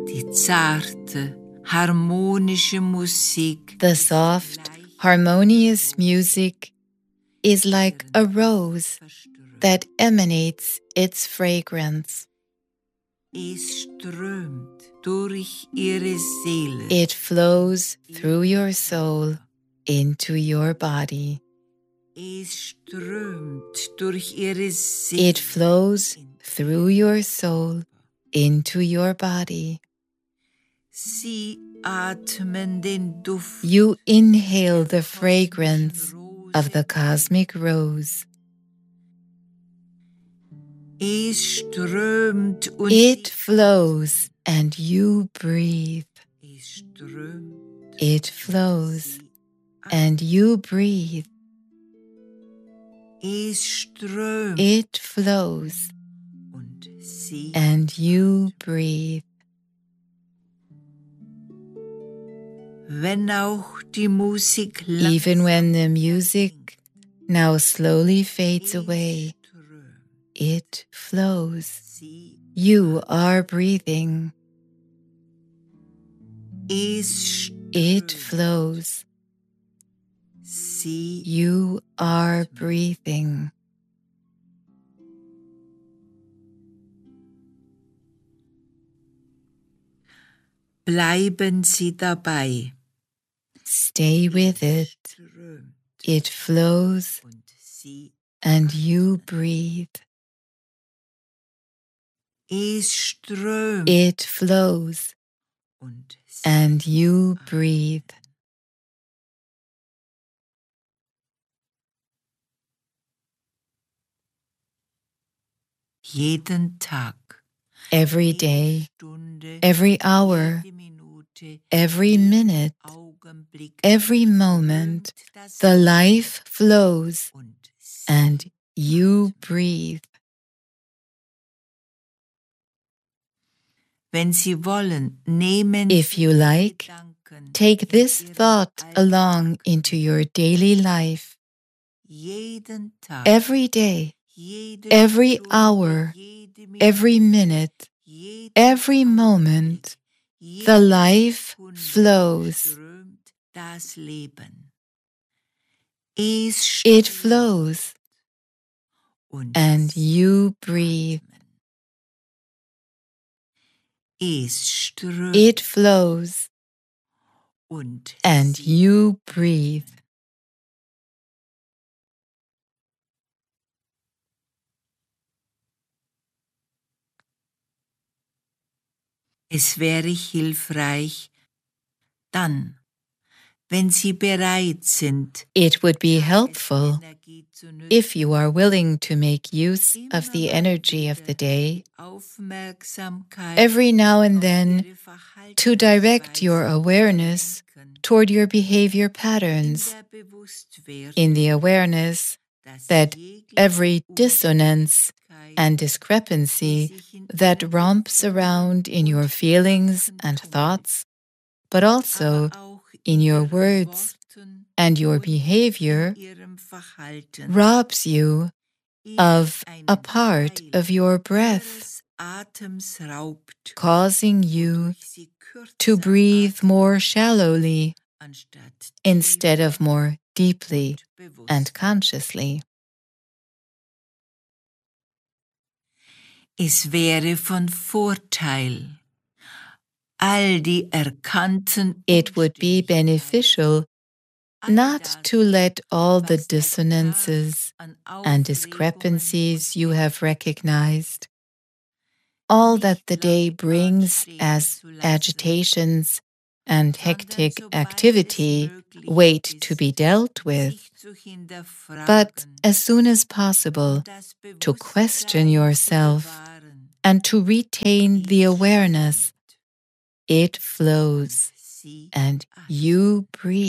Die zarte, harmonische Musik. The soft, harmonious music is like a rose that emanates its fragrance. Es strömt durch ihre Seele. It flows through your soul into your body. Es strömt durch ihre Seele. It flows through your soul into your body. Sie atmen den Duft. You inhale the fragrance of the cosmic rose. Es strömt und It flows and you breathe. es strömt. It flows and you breathe. Es strömt It flows und sie and you breathe. wenn auch die Musik Even when the music now slowly fades away, it flows. You are breathing. It flows. You are breathing. Bleiben Sie dabei. Stay with it. It flows and you breathe. It flows and you breathe. Jeden Tag, Every day, every hour, every minute, every moment, the life flows and you breathe. wenn Sie wollen, nehmen If you like, take this thought along into your daily life. jeden Tag, Every day, jede every Stunde, hour, jede Minute, every minute, jeden every moment, the life flows. strömt das Leben. Es It strömt flows und and Sie you breathe. atmen. Es strömt It flows und and Sie you breathe. Es wäre hilfreich, dann, wenn Sie bereit sind, It would be helpful Energie zu if you are willing to make use of the energy of the day Aufmerksamkeit every now and then Ihre to direct your Verhaltensweise awareness lenken, toward your behavior in patterns, der Bewusstwerdung, in the awareness dass that jegliche every dissonance Unstimmigkeit, and die discrepancy sich in that Ihren romps Gefühlen around in your und feelings Gedanken and tut, thoughts, but also aber auch in your Ihren words Worten and your und behavior, in Ihrem Verhalten, robs you Ihnen of a einen part Teil of your breath, Ihres Atems raubt, causing you wodurch Sie to kürzer breathe atmen, more shallowly anstatt instead of tiefer more deeply und bewusst. and consciously. Es wäre von Vorteil, all die erkannten It would be Unstimmigkeiten, beneficial all not das, to let all the was der dissonances Tag an and Aufregungen discrepancies you und have recognized, all that the nicht day lange brings anstehen as zu lassen, agitations and sondern hectic sobald activity es möglich wait to ist, be dealt with, sich zu hinterfragen but as soon as possible und das to question Bewusstsein zu yourself bewahren. and to retain the awareness. It flows Sie and atmen. you breathe.